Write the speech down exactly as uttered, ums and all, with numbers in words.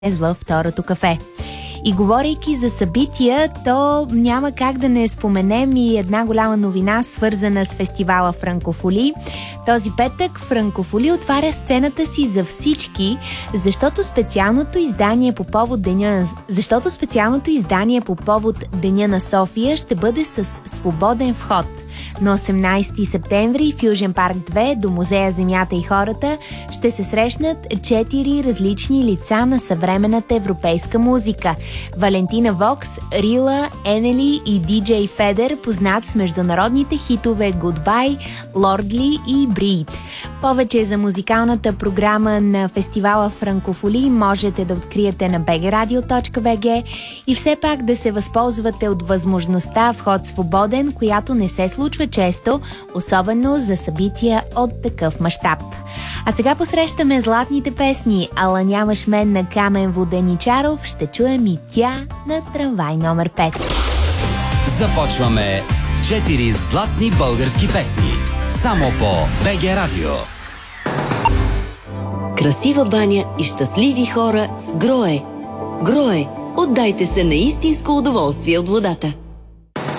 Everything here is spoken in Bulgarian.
във второто кафе. И говорейки за събития, то няма как да не споменем и една голяма новина, свързана с фестивала Франкофоли. Този петък Франкофоли отваря сцената си за всички, защото специалното издание по повод Деня, защото специалното издание по повод Деня на София ще бъде с свободен вход. На осемнайсети септември в Южен парк две до Музея Земята и хората ще се срещнат четири различни лица на съвременната европейска музика. Валентина Вокс, Рила, Енели и диджей Федер, познат с международните хитове Goodbye, Lordly и Breed. Повече за музикалната програма на фестивала Франкофоли можете да откриете на би джи радио точка би джи и все пак да се възползвате от възможността вход свободен, която не се случва често, особено за събития от такъв мащаб. А сега посрещаме златните песни. Ала нямаш мен на Камен Воденичаров, ще чуем и тя на Трамвай номер пет. Започваме с четири златни български песни. Само по би джи Радио. Красива баня и щастливи хора с Грое. Грое, отдайте се на истинско удоволствие от водата.